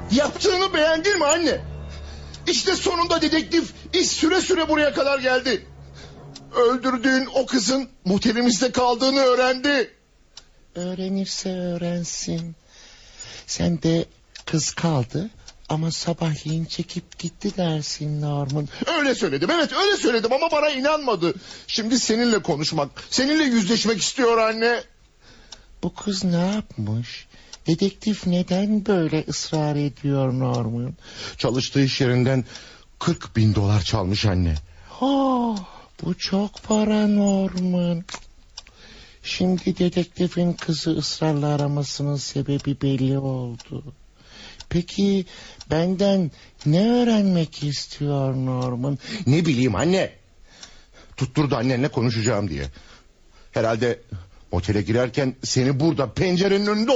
Yaptığını beğendin mi anne? İşte sonunda dedektif iş süre süre buraya kadar geldi. Öldürdüğün o kızın motelimizde kaldığını öğrendi. Öğrenirse öğrensin. Sen de kız kaldı ama sabahleyin çekip gitti dersin Norman. Öyle söyledim, evet öyle söyledim ama bana inanmadı. Şimdi seninle konuşmak, seninle yüzleşmek istiyor anne. Bu kız ne yapmış? Dedektif neden böyle ısrar ediyor Norman? Çalıştığı iş yerinden 40.000 dolar çalmış anne. Oh, bu çok para Norman. Şimdi dedektifin kızı ısrarla aramasının sebebi belli oldu. Peki benden ne öğrenmek istiyor Norman? Ne bileyim anne. Tutturdu annenle konuşacağım diye. Herhalde otele girerken seni burada pencerenin önünde